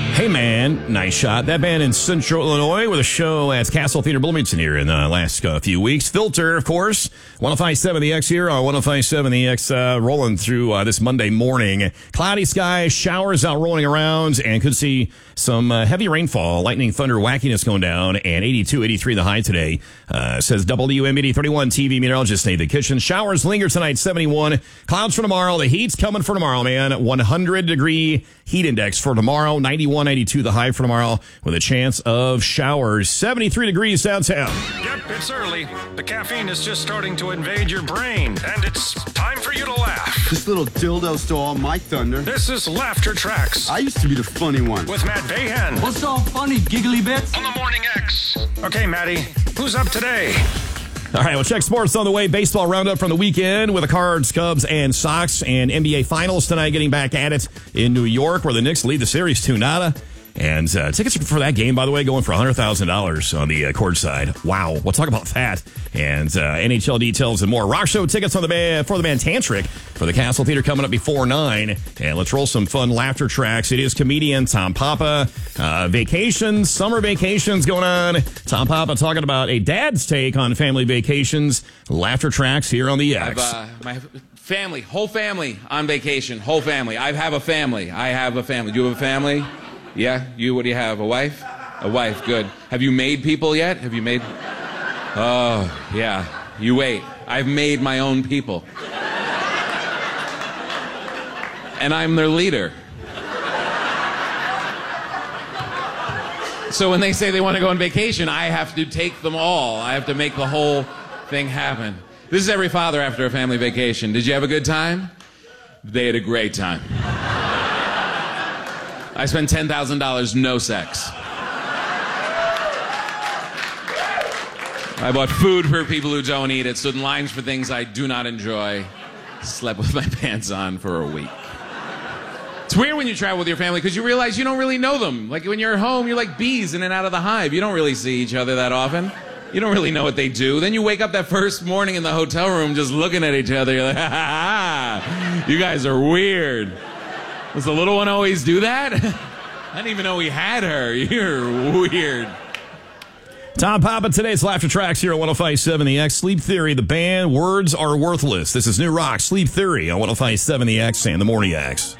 Hey man, nice shot. That band in Central Illinois with a show at Castle Theater Bloomington here in the last few weeks. Filter, of course, 105.7 The X here on 105.7 The X, rolling through this Monday morning. Cloudy skies, showers out rolling around, and could see some heavy rainfall, lightning, thunder, wackiness going down, and 82, 83 the high today. Says WMBD 31 TV meteorologist Nathan Kitchen. Showers linger tonight, 71. Clouds for tomorrow. The heat's coming for tomorrow, man. 100-degree heat index for tomorrow. 91, 92 the high for tomorrow with a chance of showers. 73 degrees downtown. Yep, it's early. The caffeine is just starting to invade your brain, and it's time for you to laugh. This little dildo stole all my thunder. This is Laughter Tracks I used to be the funny one. with Matt Bayhan What's so funny, giggly bits? on the Morning X. Okay, Maddie, who's up today? All right, well, check sports on the way. Baseball roundup from the weekend with the Cards, Cubs, and Sox, and NBA Finals tonight getting back at it in New York, where the Knicks lead the series 2-0. And tickets for that game, by the way, going for $100,000 on the court side. Wow, we'll talk about that and NHL details and more. Rock show tickets on the for the band Tantric for the Castle Theater coming up before 9. And let's roll some fun laughter tracks. It is comedian Tom Papa. Vacations, summer vacations going on. Tom Papa talking about a dad's take on family vacations. Laughter tracks here on the X. My family, whole family on vacation, whole family. I have a family. I have a family. Do you have a family? Yeah? You, what do you have? A wife? A wife, good. Have you made people yet? Have you made? Oh, yeah. You wait. I've made my own people. And I'm their leader. So when they say they want to go on vacation, I have to take them all. I have to make the whole thing happen. This is every father after a family vacation. Did you have a good time? They had a great time. I spent $10,000, no sex. I bought food for people who don't eat it, stood in lines for things I do not enjoy, slept with my pants on for a week. It's weird when you travel with your family because you realize you don't really know them. Like when you're at home, you're like bees in and out of the hive. You don't really see each other that often. You don't really know what they do. Then you wake up that first morning in the hotel room just looking at each other. You're like, ha ha ha, you guys are weird. Does the little one always do that? I didn't even know we had her. You're weird. Tom Papa, today's Laughter Tracks here on 105.7 The X. Sleep Theory, the band, words are worthless. This is new rock, Sleep Theory on 105.7 The X and the Morning X.